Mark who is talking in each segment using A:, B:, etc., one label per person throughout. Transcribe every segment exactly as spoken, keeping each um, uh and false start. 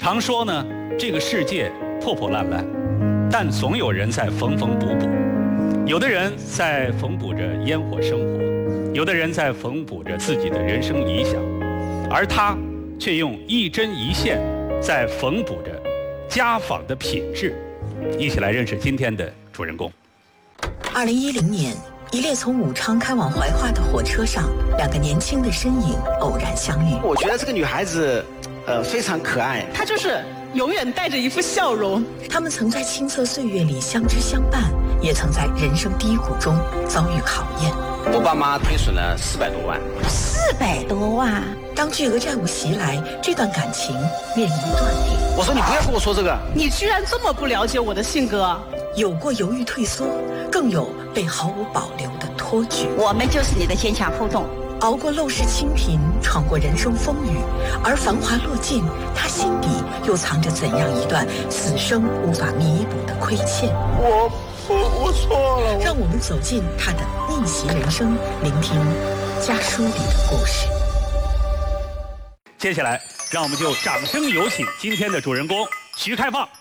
A: 常说呢，这个世界破破烂烂，但总有人在缝缝补补。有的人在缝补着烟火生活，有的人在缝补着自己的人生理想，而他却用一针一线在缝补着家访的品质。一起来认识今天的主人公。
B: 二零一零年，一列从武昌开往怀化的火车上，两个年轻的身影偶然相遇。
C: 我觉得这个女孩子，呃，非常可爱。
D: 她就是永远带着一副笑容。
B: 他们曾在青涩岁月里相知相伴，也曾在人生低谷中遭遇考验。
C: 我爸妈亏损了四百多万。
B: 四百多万！当巨额债务袭来，这段感情面临断点。
C: 我说你不要跟我说这个。
D: 你居然这么不了解我的性格。
B: 有过犹豫退缩，更有被毫无保留的托举。
E: 我们就是你的坚强后盾。
B: 熬过陋室清贫，闯过人生风雨，而繁华落尽，他心底又藏着怎样一段此生无法弥补的亏欠？
C: 我我我错了。
B: 让我们走进他的逆袭人生，聆听家书里的故事。
A: 接下来，让我们就掌声有请今天的主人公徐开放。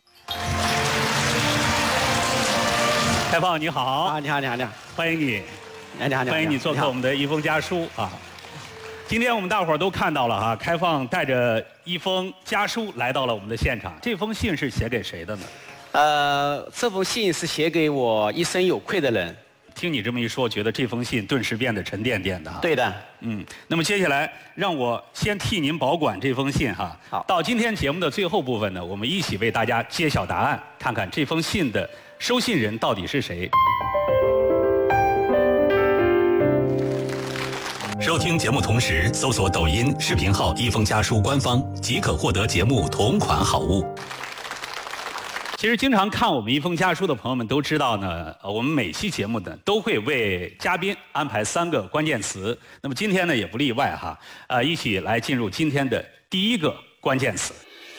A: 开放你好。
C: 啊，你好，你好，你好，
A: 欢迎你。
C: 哎，你好，你好，
A: 欢迎你做客我们的一封家书啊！今天我们大伙儿都看到了哈，开放带着一封家书来到了我们的现场。这封信是写给谁的呢？
C: 呃，这封信是写给我一生有愧的人。
A: 听你这么一说，觉得这封信顿时变得沉甸甸的哈。
C: 对的。
A: 嗯，那么接下来让我先替您保管这封信哈。
C: 好。
A: 到今天节目的最后部分呢，我们一起为大家揭晓答案，看看这封信的收信人到底是谁。收听节目同时，搜索抖音视频号“一封家书”官方，即可获得节目同款好物。其实，经常看我们“一封家书”的朋友们都知道呢，呃，我们每期节目呢都会为嘉宾安排三个关键词。那么今天呢也不例外哈，呃，一起来进入今天的第一个关键词。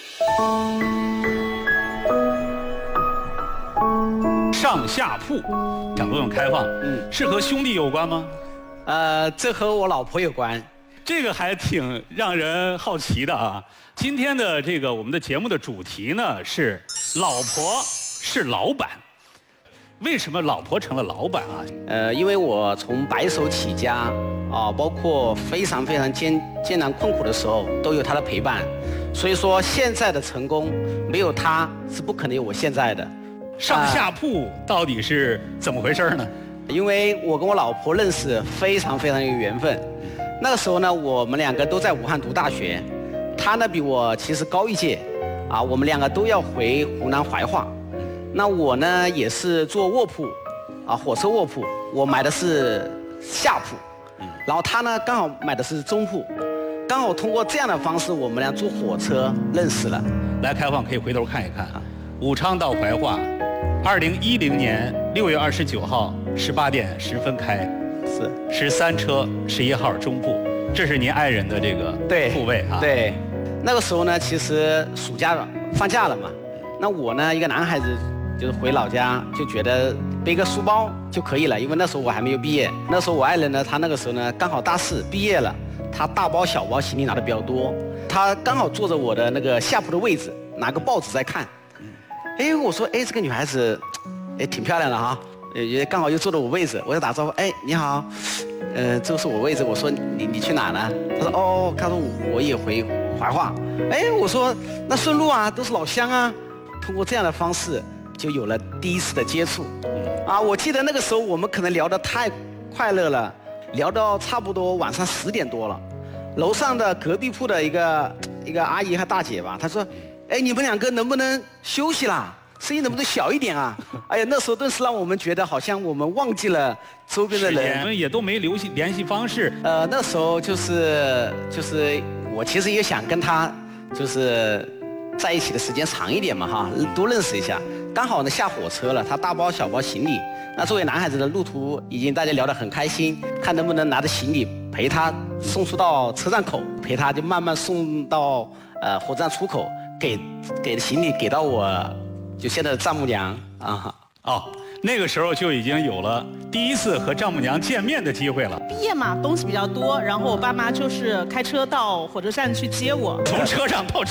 A: 上下铺，想问问开放，嗯，是和兄弟有关吗？
C: 呃，这和我老婆有关。
A: 这个还挺让人好奇的啊。今天的这个我们的节目的主题呢是老婆是老板。为什么老婆成了老板啊？
C: 呃，因为我从白手起家啊，包括非常非常艰艰难困苦的时候，都有她的陪伴。所以说现在的成功，没有她是不可能有我现在的。
A: 上下铺到底是怎么回事呢？
C: 因为我跟我老婆认识非常非常有缘分，那个时候呢，我们两个都在武汉读大学，她呢比我其实高一届，啊，我们两个都要回湖南怀化，那我呢也是坐卧铺，啊，火车卧铺，我买的是下铺，然后她呢刚好买的是中铺，刚好通过这样的方式，我们俩坐火车认识了。
A: 来，开放可以回头看一看啊，武昌到怀化。二零一零年六月二十九号十八点十分开，
C: 是
A: 十三车十一号中铺，这是您爱人的这个铺位啊。
C: 对，那个时候呢，其实暑假放假了嘛，那我呢一个男孩子就是回老家，就觉得背个书包就可以了，因为那时候我还没有毕业。那时候我爱人呢，他那个时候呢刚好大四毕业了，他大包小包行李拿的比较多，他刚好坐着我的那个下铺的位置，拿个报纸在看。哎，我说，哎，这个女孩子，哎，挺漂亮的哈，也刚好又坐到我位置，我就打招呼，哎，你好，呃，这个是我位置，我说你你去哪呢？他说，哦，他说我也回怀化，哎，我说那顺路啊，都是老乡啊，通过这样的方式就有了第一次的接触，啊，我记得那个时候我们可能聊得太快乐了，聊到差不多晚上十点多了，楼上的隔壁铺的一个一个阿姨和大姐吧，她说。哎，你们两个能不能休息啦？声音能不能小一点啊？哎呀，那时候顿时让我们觉得好像我们忘记了周边的人，
A: 我们也都没留系联系方式。
C: 呃，那时候就是就是我其实也想跟他就是在一起的时间长一点嘛哈，多认识一下。刚好呢下火车了，他大包小包行李。那作为男孩子的路途已经大家聊得很开心，看能不能拿着行李陪他送出到车站口，陪他就慢慢送到呃火车站出口。给给的行李给到我，就现在的丈母娘啊。
A: 哦，那个时候就已经有了第一次和丈母娘见面的机会了。
D: 毕业嘛，东西比较多，然后我爸妈就是开车到火车站去接我，
A: 从车上到